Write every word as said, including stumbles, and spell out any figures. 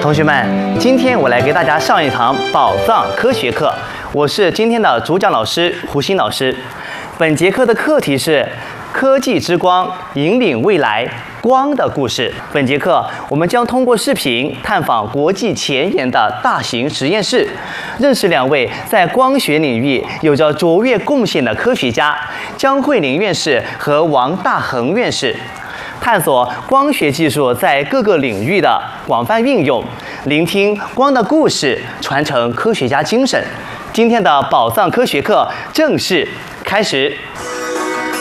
同学们，今天我来给大家上一堂宝藏科学课，我是今天的主讲老师胡鑫老师。本节课的课题是科技之光，引领未来，光的故事。本节课我们将通过视频探访国际前沿的大型实验室，认识两位在光学领域有着卓越贡献的科学家江慧玲院士和王大珩院士，探索光学技术在各个领域的广泛运用，聆听光的故事，传承科学家精神。今天的宝藏科学课正式开始。